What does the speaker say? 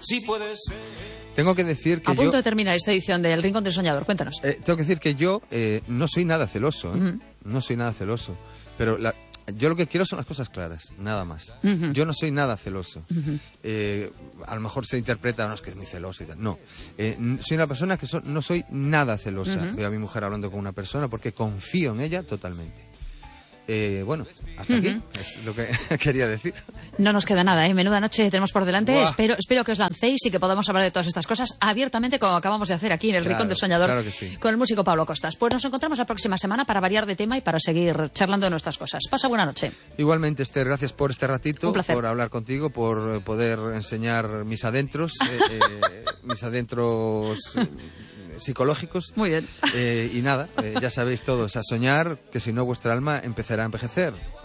Sí puede ser. Tengo que decir que A punto de terminar esta edición del Rincón del Soñador, cuéntanos. tengo que decir que yo no soy nada celoso, no soy nada celoso, pero yo lo que quiero son las cosas claras, nada más. Yo no soy nada celoso. A lo mejor se interpreta, no, es que es muy celoso y tal. No, soy una persona que no soy nada celosa. Veo a mi mujer hablando con una persona porque confío en ella totalmente. Bueno, hasta aquí es lo que quería decir. No nos queda nada, menuda noche tenemos por delante. Buah. Espero que os lancéis y que podamos hablar de todas estas cosas abiertamente, como acabamos de hacer aquí en el Rincón del Soñador, claro que sí, con el músico Pablo Costas. Pues nos encontramos la próxima semana para variar de tema y para seguir charlando de nuestras cosas. Pasa buena noche. Igualmente, Esther, gracias por este ratito, Un placer. por hablar contigo, por poder enseñar mis adentros, psicológicos. Muy bien. Y nada, ya sabéis todos, a soñar, que si no vuestra alma empezará a envejecer.